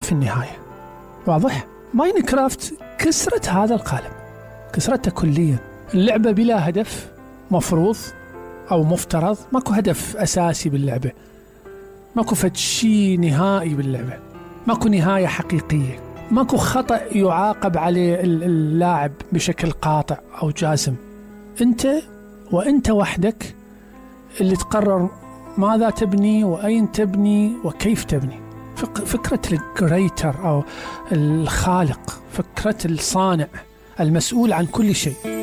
في النهاية. واضح؟ ماينكرافت كسرت هذا القالب، كسرته كليا. اللعبة بلا هدف مفروض أو مفترض، ماكو هدف أساسي باللعبة، ماكو شيء نهائي باللعبة، ماكو نهاية حقيقية، ماكو خطأ يعاقب عليه اللاعب بشكل قاطع أو جازم. أنت وأنت وحدك اللي تقرر ماذا تبني وأين تبني وكيف تبني. فكرة الكريتر أو الخالق، فكرة الصانع المسؤول عن كل شيء.